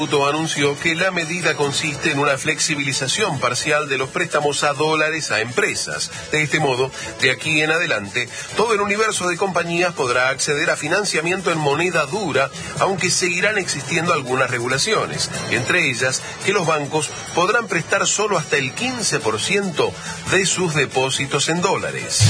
Anunció que la medida consiste en una flexibilización parcial de los préstamos a dólares a empresas. De este modo, de aquí en adelante, todo el universo de compañías podrá acceder a financiamiento en moneda dura, aunque seguirán existiendo algunas regulaciones, entre ellas que los bancos podrán prestar solo hasta el 15% de sus depósitos en dólares.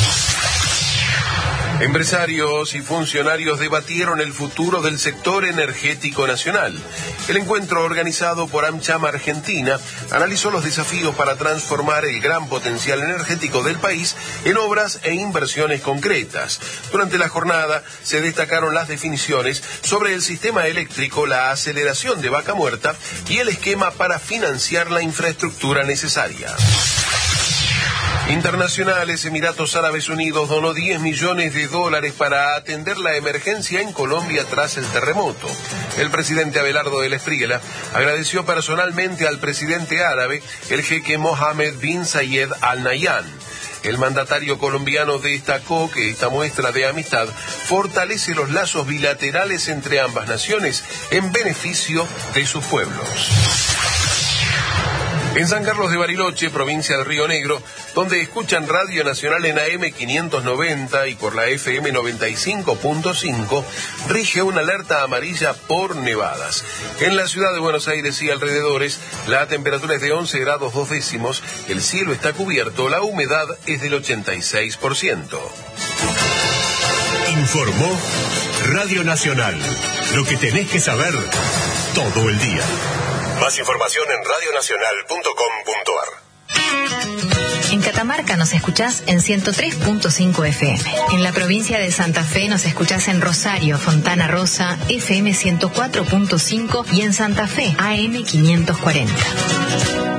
Empresarios y funcionarios debatieron el futuro del sector energético nacional. El encuentro organizado por AmCham Argentina analizó los desafíos para transformar el gran potencial energético del país en obras e inversiones concretas. Durante la jornada se destacaron las definiciones sobre el sistema eléctrico, la aceleración de Vaca Muerta y el esquema para financiar la infraestructura necesaria. Internacionales, Emiratos Árabes Unidos donó $10 millones para atender la emergencia en Colombia tras el terremoto. El presidente Abelardo del Espriella agradeció personalmente al presidente árabe, el jeque Mohammed bin Zayed Al Nahyan. El mandatario colombiano destacó que esta muestra de amistad fortalece los lazos bilaterales entre ambas naciones en beneficio de sus pueblos. En San Carlos de Bariloche, provincia de Río Negro, donde escuchan Radio Nacional en AM 590 y por la FM 95.5, rige una alerta amarilla por nevadas. En la ciudad de Buenos Aires y alrededores, la temperatura es de 11 grados 2 décimos, el cielo está cubierto, la humedad es del 86%. Informó Radio Nacional, lo que tenés que saber todo el día. Más información en radionacional.com.ar. En Catamarca nos escuchás en 103.5 FM. En la provincia de Santa Fe nos escuchás en Rosario, Fontana Rosa, FM 104.5 y en Santa Fe, AM 540.